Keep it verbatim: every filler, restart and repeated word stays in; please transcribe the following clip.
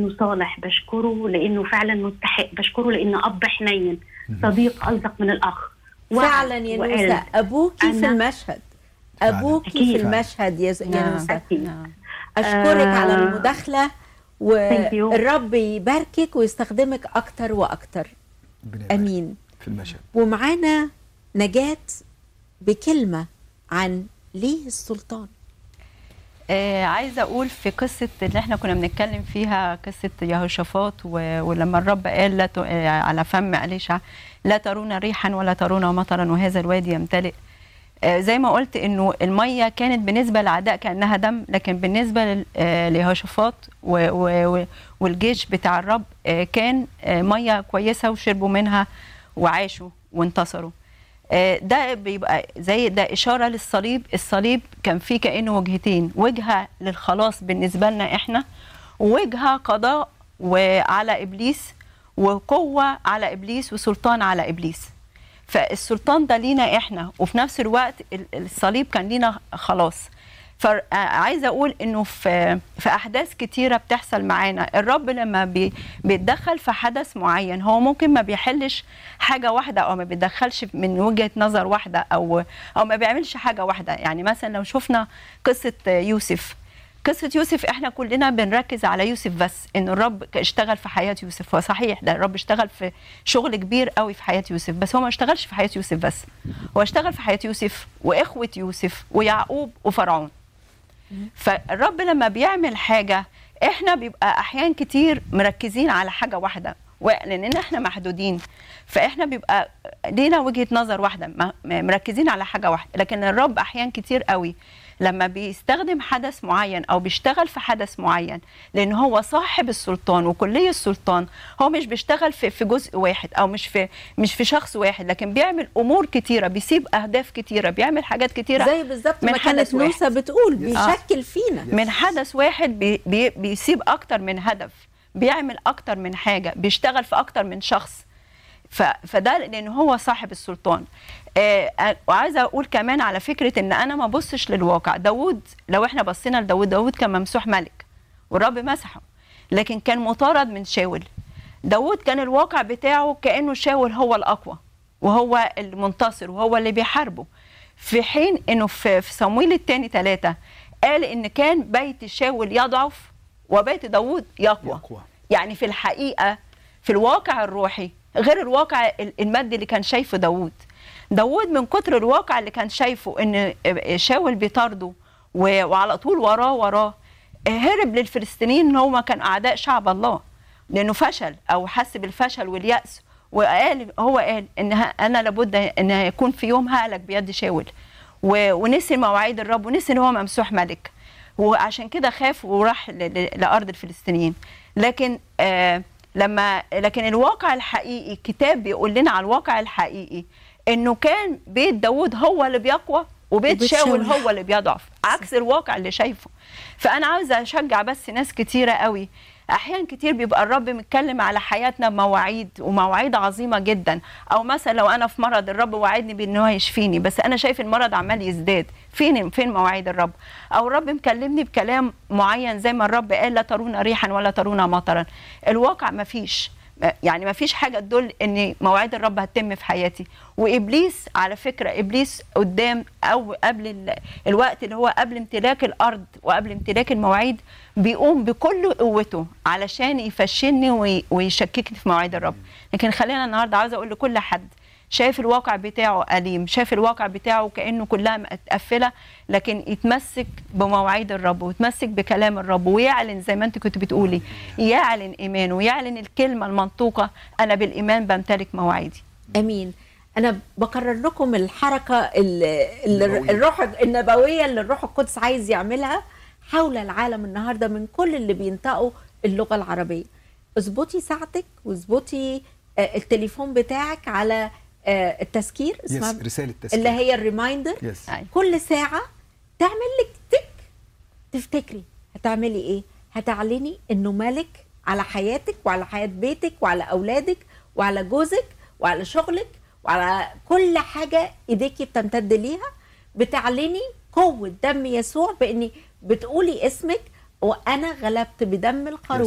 لأنه صالح، بشكره لأنه فعلا مستحق، بشكره لأنه أب حنين، صديق ألصق من الأخ. فعلا يا نوسة أبوكي في المشهد، أبوكي أكيد. في المشهد يا نعم. نوسة. نعم. أشكرك آه. على المداخلة، والرب يباركك ويستخدمك أكتر وأكتر. أمين. في المشهد. ومعانا نجاة بكلمة عن ليه السلطان. آه عايزه اقول في قصه اللي احنا كنا بنتكلم فيها، قصه يهوشافاط، ولما الرب قال لا ت... على فم أليشع لا ترون ريحا ولا ترون مطرا وهذا الوادي يمتلئ. آه زي ما قلت انه الميه كانت بالنسبه للعداء كانها دم، لكن بالنسبه ليهوشافاط و... و... والجيش بتاع الرب آه كان آه ميه كويسه وشربوا منها وعاشوا وانتصروا. ده بيبقى زي ده إشارة للصليب. الصليب كان فيه كأنه وجهتين، وجهة للخلاص بالنسبة لنا إحنا، ووجهة قضاء وعلى إبليس، وقوة على إبليس، وسلطان على إبليس. فالسلطان ده لينا إحنا، وفي نفس الوقت الصليب كان لينا خلاص. فعايزه اقول انه في في احداث كتيره بتحصل معانا، الرب لما بي بيتدخل في حدث معين هو ممكن ما بيحلش حاجه واحده، او ما بيتدخلش من وجهه نظر واحده، او او ما بيعملش حاجه واحده. يعني مثلا لو شفنا قصه يوسف، قصه يوسف احنا كلنا بنركز على يوسف بس، انه الرب اشتغل في حياه يوسف. هو صحيح ده الرب اشتغل في شغل كبير قوي في حياه يوسف، بس هو ما اشتغلش في حياه يوسف بس، هو اشتغل في حياه يوسف واخوه يوسف ويعقوب وفرعون. فالرب لما بيعمل حاجة احنا بيبقى احيان كتير مركزين على حاجة واحدة، لان احنا محدودين، فاحنا بيبقى لينا وجهة نظر واحدة، مركزين على حاجة واحدة. لكن الرب احيان كتير قوي لما بيستخدم حدث معين او بيشتغل في حدث معين، لان هو صاحب السلطان وكلي السلطان، هو مش بيشتغل في في جزء واحد او مش في مش في شخص واحد، لكن بيعمل امور كتيره، بيسيب اهداف كتيره، بيعمل حاجات كتيره زي بالظبط ما كانت نوسة بتقول بيشكل فينا من حدث واحد، بي بي بيسيب اكتر من هدف، بيعمل اكتر من حاجه، بيشتغل في اكتر من شخص. فده لان هو صاحب السلطان. آه وعايزه اقول كمان على فكره ان انا ما بصش للواقع. داود لو احنا بصينا لداود، داود كان ممسوح ملك والرب مسحه، لكن كان مطارد من شاول. داود كان الواقع بتاعه كانه شاول هو الاقوى وهو المنتصر وهو اللي بيحاربه، في حين انه في, في صمويل الثاني ثلاثة قال ان كان بيت شاول يضعف وبيت داود يقوى. يقوى. يعني في الحقيقه في الواقع الروحي غير الواقع المادي اللي كان شايفه داود. داود من كتر الواقع اللي كان شايفه ان شاول بيطارده وعلى طول وراه وراه، هرب للفلسطينيين ان هم كان اعداء شعب الله، لانه فشل او حس بالفشل واليأس، وقال هو قال ان انا لابد ان يكون في يوم هلك بيد شاول، ونسي مواعيد الرب ونسي ان هو ممسوح ملك، وعشان كده خاف وراح لارض الفلسطينيين. لكن آه لما لكن الواقع الحقيقي الكتاب بيقول لنا على الواقع الحقيقي انه كان بيت داود هو اللي بيقوى وبيت شاول هو اللي بيضعف، عكس الواقع اللي شايفه. فانا عاوزه اشجع بس ناس كتيره قوي، احيان كتير بيبقى الرب متكلم على حياتنا بمواعيد ومواعيد عظيمه جدا، او مثلا لو انا في مرض الرب وعدني بان هو يشفيني، بس انا شايف المرض عمال يزداد، فين فين مواعيد الرب؟ او الرب مكلمني بكلام معين زي ما الرب قال لا ترون ريحا ولا ترون مطرا، الواقع ما فيش، يعني ما فيش حاجه تدل ان مواعيد الرب هتتم في حياتي. وابليس على فكره ابليس قدام او قبل الوقت اللي هو قبل امتلاك الارض وقبل امتلاك المواعيد بيقوم بكل قوته علشان يفشلني ويشككني في مواعيد الرب. لكن خلينا النهارده عاوزه اقول لكل حد شايف الواقع بتاعه أليم، شايف الواقع بتاعه كأنه كلها متقفلة، لكن يتمسك بمواعيد الرب ويتمسك بكلام الرب ويعلن زي ما انت كنت بتقولي، يعلن إيمانه ويعلن الكلمة المنطوقة أنا بالإيمان بمتلك مواعيدي. أمين. أنا بكرر لكم الحركة اللي الروح النبوية اللي الروح القدس عايز يعملها حول العالم النهاردة من كل اللي بينطقوا اللغة العربية. اظبطي ساعتك واظبطي التليفون بتاعك على التذكير، اسمها yes, رسالة تذكير اللي هي الريمايندر. yes. كل ساعة تعمل لك تك تفتكري هتعملي ايه، هتعلني انه ملك على حياتك وعلى حياة بيتك وعلى اولادك وعلى جوزك وعلى شغلك وعلى كل حاجة ايديكي بتمتد ليها. بتعلني قوة دم يسوع باني بتقولي اسمك وانا غلبت بدم الخروف